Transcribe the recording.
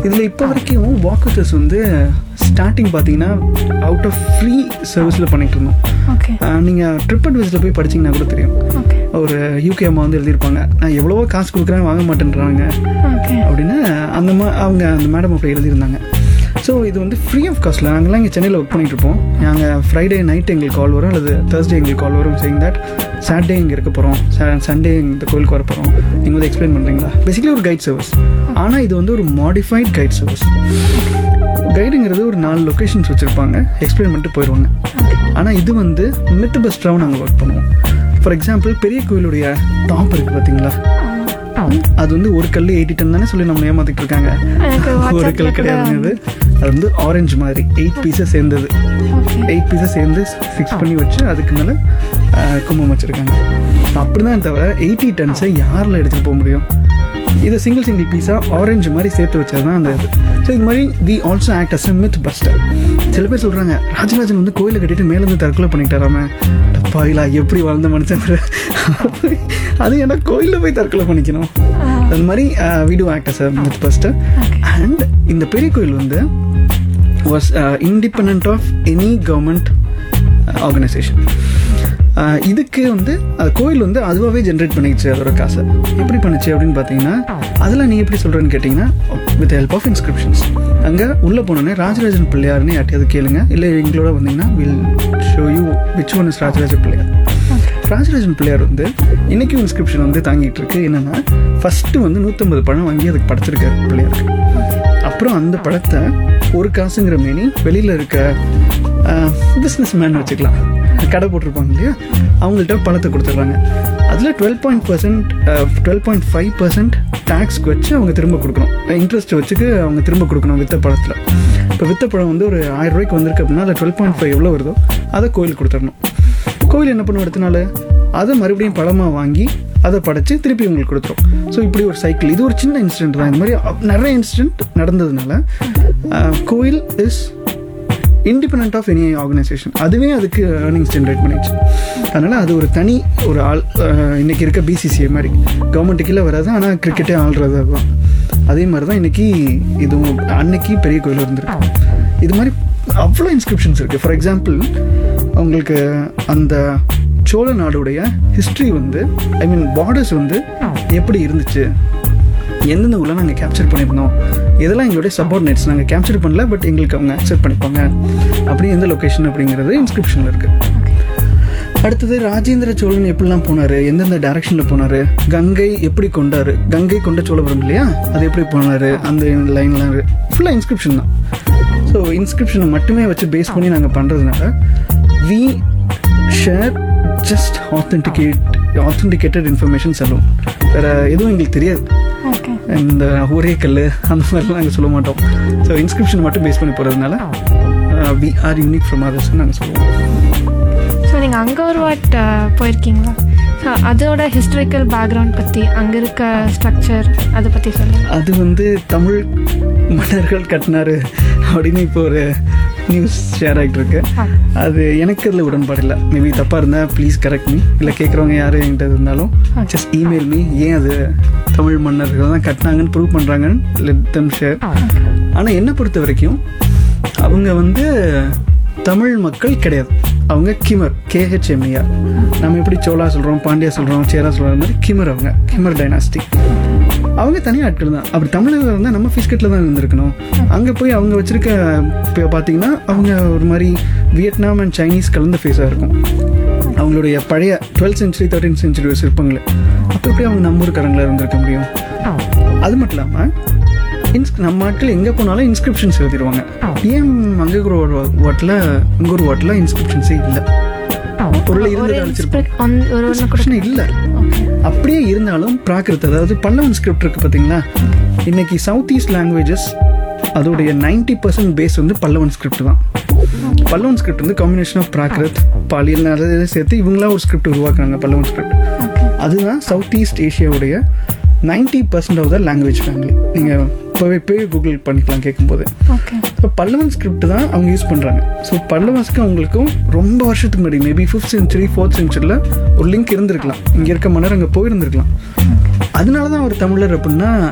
இதில் இப்போ வரைக்கும் வாக்கர்ஸ் வந்து ஸ்டார்டிங் பார்த்தீங்கன்னா அவுட் ஆஃப் ஃப்ரீ சர்வீஸில் பண்ணிகிட்டு இருந்தோம். நீங்கள் ட்ரிப் அட்வைஸில் போய் படிச்சிங்கன்னா கூட தெரியும். ஒரு யூகே அம்மா வந்து எழுதியிருப்பாங்க, நான் எவ்வளவோ காசு கொடுக்குறேன் வாங்க மாட்டேன்றாங்க அப்படின்னு. அவங்க அந்த மேடம் அப்படி எழுதியிருந்தாங்க. ஸோ இது வந்து ஃப்ரீ ஆஃப் காஸ்ட்டில். நாங்கள்லாம் இங்கே சென்னையில் ஒர்க் பண்ணிகிட்ருப்போம். நாங்கள் ஃப்ரைடே நைட் எங்களுக்கு கால் வரும், அல்லது தேர்ஸ்டே எங்களுக்கு கால் வரும், சேயிங் தட் சாட்டர்டே இங்கே இருக்க போகிறோம், சண்டே இந்த கோயிலுக்கு வர போகிறோம், நீங்கள் வந்து எக்ஸ்பிளைன் பண்ணுறீங்களா. பேசிக்கலி ஒரு கைட் சர்வீஸ். ஆனால் இது வந்து ஒரு மாடிஃபைட் கைட் சர்வீஸ். கைடுங்கிறது ஒரு 4 லொக்கேஷன்ஸ் வச்சுருப்பாங்க, எக்ஸ்பிளைன் பண்ணிட்டு போயிடுவாங்க. ஆனால் இது வந்து மித் பஸ்டராகவும் நாங்கள் ஒர்க் பண்ணுவோம். ஃபார் எக்ஸாம்பிள், பெரிய கோயிலுடைய டாப் இருக்குது பார்த்தீங்களா, அது வந்து ஒரு கல் 80 டன் தானே சொல்லி நம்ம ஏமாத்திட்டு இருக்காங்க. ஒரு கல் கிடையாதுங்கிறது. அது வந்து ஆரஞ்சு மாதிரி 8 பீஸை சேர்ந்தது. 8 பீஸை சேர்ந்து ஃபிக்ஸ் பண்ணி வச்சு அதுக்கு மேலே கும்பம் வச்சுருக்காங்க. அப்படி தான் தவிர 80 டன்ஸை யாரில் எடுத்துகிட்டு போக முடியும்? இதை சிங்கிள் பீஸாக ஆரஞ்சு மாதிரி சேர்த்து வச்சது தான் அந்த இது. ஸோ இது மாதிரி we also act as a myth Bastar. சில பேர் சொல்கிறாங்க, ராஜராஜன் வந்து கோயிலை கட்டிட்டு மேலேருந்து தற்கொலை பண்ணிட்டாராம. பாயிலா, எப்படி வாழ்ந்த மனுஷன் அது ஏன்னா கோயிலில் போய் தற்கொலை பண்ணிக்கணும். அது மாதிரி we to act as a myth Bastar. And இந்த பெரிய கோயில் வந்து was independent of any government organisation. இதுக்கு வந்து கோயில் வந்து அதுவாகவே ஜென்ரேட் பண்ணிடுச்சு அதோட காசை. எப்படி பண்ணிச்சு அப்படின்னு பார்த்தீங்கன்னா, அதில் நீ எப்படி சொல்கிறேன்னு கேட்டிங்கன்னா, வித் ஹெல்ப் ஆஃப் இன்ஸ்கிரிப்ஷன்ஸ். அங்கே உள்ளே போனோடனே ராஜராஜன் பிள்ளையார்னு யார்ட்டையாவது கேளுங்க, இல்லை எங்களோட வந்தீங்கன்னா will show you which one is Rajarajan Pillaiyar. Rajarajan Pillaiyar வந்து இன்றைக்கும் இன்ஸ்கிரிப்ஷன் வந்து தாங்கிட்டு இருக்கு. என்னென்னா, ஃபஸ்ட்டு வந்து 150 பழம் வாங்கி அதுக்கு படைச்சிருக்காரு பிள்ளையாருக்கு. அப்புறம் அந்த பழத்தை ஒரு காசுங்கிற மேனி வெளியில் இருக்க பிஸ்னஸ் மேன் வச்சுக்கலாம், கடை போட்டிருப்பாங்க இல்லையா, அவங்கள்ட்ட பணத்தை கொடுத்துட்றாங்க. அதில் 12.5% டேக்ஸ்க்கு வச்சு அவங்க திரும்ப கொடுக்கணும். இன்ட்ரெஸ்ட் வச்சுக்கு அவங்க திரும்ப கொடுக்கணும் வித்த பழத்தில். இப்போ வித்த பழம் வந்து ஒரு 1000 ரூபாய்க்கு வந்திருக்கு அப்படின்னா அதில் 12.5 எவ்வளோ வருதோ அதை கோயில் கொடுத்துடணும். கோயில் என்ன பண்ணும், அடுத்த நாள் அதை மறுபடியும் பழமாக வாங்கி அதை படைச்சு திருப்பி உங்களுக்கு கொடுத்துரும். ஸோ இப்படி ஒரு சைக்கிள். இது ஒரு சின்ன இன்சிடென்ட் தான். இந்த மாதிரி நிறைய இன்சிடென்ட் நடந்ததுனால கோயில் is independent of any organisation. அதுவே அதுக்கு ஏர்னிங்ஸ் ஜென்ரேட் பண்ணிடுச்சு. அதனால் அது ஒரு தனி ஒரு ஆள். இன்றைக்கி இருக்க பிசிசிஐ மாதிரி கவர்மெண்ட்டு கீழே வராது, ஆனால் கிரிக்கெட்டே ஆள்றது அதுதான். அதே மாதிரி தான் இன்றைக்கி இதுவும் அன்னைக்கு பெரிய கோயில் இருந்திருக்கு. இது மாதிரி அவ்வளோ இன்ஸ்கிரிப்ஷன்ஸ் இருக்குது. ஃபார் எக்ஸாம்பிள், அவங்களுக்கு அந்த சோழ நாடுடைய ஹிஸ்ட்ரி வந்து பார்டர்ஸ் வந்து எப்படி இருந்துச்சு, எந்தெந்த ஊரில் நாங்கள் கேப்சர் பண்ணியிருந்தோம், இதெல்லாம் எங்களுடைய சப்பார்டினேட்ஸ் நாங்கள் கேப்சர் பண்ணல, பட் எங்களுக்கு அவங்க அக்செப்ட் பண்ணிப்பாங்க, அப்படி எந்த லொக்கேஷன் அப்படிங்கிறது இன்ஸ்கிரிப்ஷனில் இருக்குது. அடுத்தது, ராஜேந்திர சோழன் எப்படிலாம் போனார், எந்தெந்த டைரக்ஷனில் போனார், கங்கை எப்படி கொண்டார், கங்கை கொண்ட சோழபுரம் இல்லையா, அது எப்படி போனார், அந்த லைன்லாம் ஃபுல்லாக இன்ஸ்கிரிப்ஷன் தான். ஸோ இன்ஸ்கிரிப்ஷனை மட்டுமே வச்சு பேஸ் பண்ணி நாங்கள் பண்ணுறதுனால we share just authenticated informations எல்லாம். வேறு எதுவும் எங்களுக்கு தெரியாது. இந்த ஒரே கல் அந்த மாதிரிலாம் நாங்கள் சொல்ல மாட்டோம். ஸோ இன்ஸ்கிரிப்ஷன் மட்டும் பேஸ் பண்ணி போகிறதுனால வி ஆர் யூனிக் ஃப்ரம் அதர்ஸ்ன்னு நாங்கள் சொல்லுவோம். ஸோ நீங்கள் அங்கோர் வாட் போயிருக்கீங்களா? ஸோ அதோட ஹிஸ்டாரிக்கல் பேக்ரவுண்ட் பற்றி, அங்கே இருக்க ஸ்ட்ரக்சர் அதை பற்றி சொல்லுங்கள். அது வந்து தமிழ் மன்னர்கள் கட்டினார் அப்படின்னு இப்போ ஒரு நியூஸ் ஷேர் ஆகிட்டு இருக்கு. அது எனக்கு அதில் உடன்பாடு இல்லை. மேபி தப்பாக இருந்தால் ப்ளீஸ் கரெக்ட் மீ. இல்லை கேட்குறவங்க யார் என்கிட்ட இருந்தாலும் ஜஸ்ட் இமெயில் மீ. ஏன் அது தமிழ் மன்னர்கள் தான் கட்டினாங்கன்னு ப்ரூவ் பண்ணுறாங்கன்னு லெட் தம் ஷேர். ஆனால் என்னை பொறுத்த வரைக்கும் அவங்க வந்து தமிழ் மக்கள் கிடையாது. அவங்க கிமர், KHMER. நம்ம எப்படி சோழா சொல்கிறோம், பாண்டியா சொல்கிறோம், சேரா சொல்கிற மாதிரி கிமர். அவங்க கிமர் டைனாஸ்டி. அவங்க தனி ஆட்கள் தான். அப்படி தமிழர்கள் இருந்தால் நம்ம ஃபிஸ்கட்டில் தான் இருந்திருக்கணும். அங்கே போய் அவங்க வச்சுருக்க இப்போ பார்த்தீங்கன்னா அவங்க ஒரு மாதிரி வியட்நாம் அண்ட் சைனீஸ் கலந்த ஃபேஸாக இருக்கும். அவங்களுடைய பழைய 12th century 13th century சிற்பங்கள். அப்போ எப்படி அவங்க நம்ம ஊருக்காரங்களாக இருந்திருக்க முடியும்? அது மட்டும் இல்லாமல் நம்ம ஆட்கள் எங்கே போனாலும் இன்ஸ்கிரிப்ஷன்ஸ் எழுதிடுவாங்க. ஏன் அங்கூர் வாட்டில் இன்ஸ்கிரிப்ஷன்ஸே இல்லை? பொருளை இருந்துட்டு இல்லை. அப்படியே இருந்தாலும் பிராகிருத், அதாவது பல்லவன் ஸ்கிரிப்ட் இருக்குது பார்த்தீங்களா. இன்னைக்கு சவுத் ஈஸ்ட் லாங்குவேஜஸ் அதோடைய 90% பேஸ் வந்து பல்லவன் ஸ்கிரிப்ட் தான். பல்லவன் ஸ்கிரிப்ட் வந்து காம்பினேஷன் ஆஃப் பிராகிருத், பாலியல் நிறைய சேர்த்து இவங்களா ஒரு ஸ்கிரிப்ட் உருவாக்குறாங்க, பல்லவன் ஸ்கிரிப்ட். அதுதான் south east ஏஷியாவுடைய 90% of the language family. நீங்கள் போய் கூகுள் பண்ணிக்கலாம் கேட்கும்போது. ஸோ பல்லவன் ஸ்கிரிப்ட் தான் அவங்க யூஸ் பண்ணுறாங்க. ஸோ பல்லவன்ஸ்க்கு அவங்களுக்கும் ரொம்ப வருஷத்துக்கு முன்னாடி மேபி 5th century 4th centuryல ஒரு லிங்க் இருந்திருக்கலாம். இங்கே இருக்க மன்னர் அங்கே போயிருந்துருக்கலாம். அதனால தான் அவர் தமிழர் அப்படின்னா